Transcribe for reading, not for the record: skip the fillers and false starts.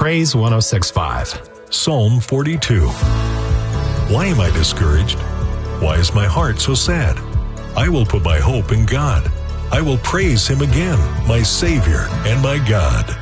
Praise 106.5. Psalm 42. Why am I discouraged? Why is my heart so sad? I will put my hope in God. I will praise Him again, my Savior and my God.